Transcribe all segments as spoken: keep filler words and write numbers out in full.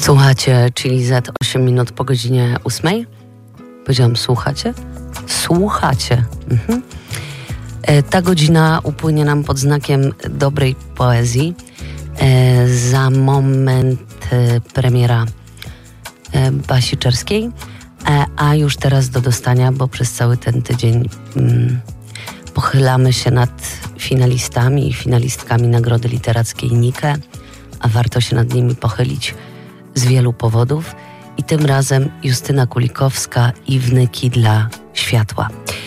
Słuchacie Chili Z, osiem minut po godzinie ósmej. Powiedziałam słuchacie? Słuchacie. Mhm. E, ta godzina upłynie nam pod znakiem dobrej poezji. E, za moment e, premiera e, Basi Czerskiej, e, a już teraz do dostania, bo przez cały ten tydzień mm, pochylamy się nad finalistami i finalistkami Nagrody Literackiej Nike, a warto się nad nimi pochylić z wielu powodów. I tym razem Justyna Kulikowska i Wnyki dla światła.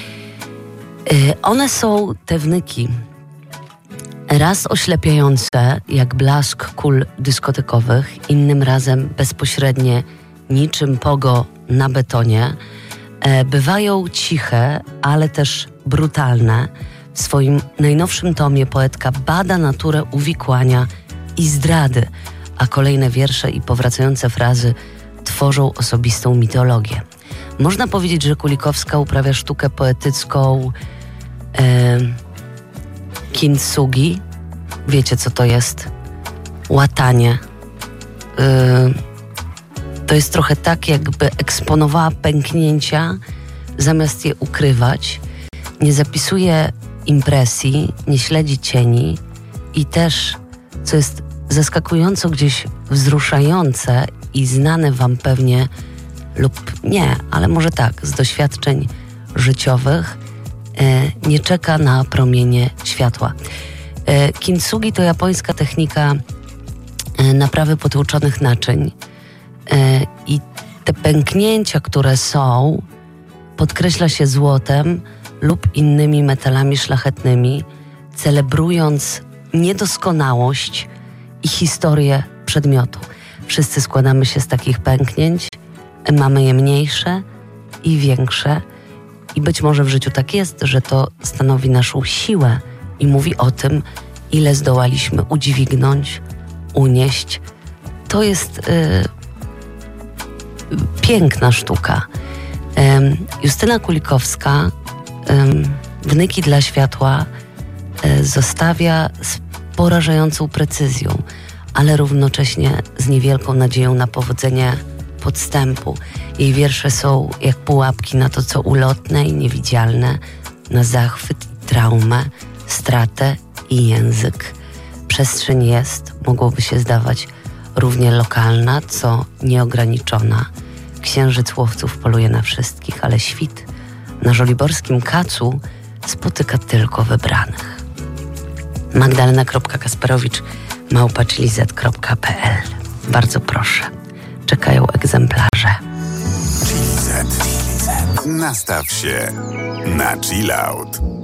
Yy, one są, te wnyki, raz oślepiające jak blask kul dyskotekowych, innym razem bezpośrednie niczym pogo na betonie. Yy, bywają ciche, ale też brutalne. W swoim najnowszym tomie poetka bada naturę uwikłania i zdrady, a kolejne wiersze i powracające frazy tworzą osobistą mitologię. Można powiedzieć, że Kulikowska uprawia sztukę poetycką e, kintsugi. Wiecie, co to jest? Łatanie. E, to jest trochę tak, jakby eksponowała pęknięcia, zamiast je ukrywać. Nie zapisuje impresji, nie śledzi cieni i też, co jest zaskakująco gdzieś wzruszające i znane wam pewnie lub nie, ale może tak, z doświadczeń życiowych, e, nie czeka na promienie światła. E, kintsugi to japońska technika e, naprawy potłuczonych naczyń e, i te pęknięcia, które są, podkreśla się złotem lub innymi metalami szlachetnymi, celebrując niedoskonałość i historię przedmiotu. Wszyscy składamy się z takich pęknięć, mamy je mniejsze i większe i być może w życiu tak jest, że to stanowi naszą siłę i mówi o tym, ile zdołaliśmy udźwignąć, unieść. To jest y, piękna sztuka. Y, Justyna Kulikowska y, Wnyki dla światła y, zostawia z porażającą precyzją, ale równocześnie z niewielką nadzieją na powodzenie podstępu. Jej wiersze są jak pułapki na to, co ulotne i niewidzialne, na zachwyt i traumę, stratę i język. Przestrzeń jest, mogłoby się zdawać, równie lokalna, co nieograniczona. Księżyc łowców poluje na wszystkich, ale świt na żoliborskim kacu spotyka tylko wybranych. Magdalena Kasperowicz małpa chili z kropka p l. Bardzo proszę. Czekają egzemplarze. Chili Z. Nastaw się na chill out.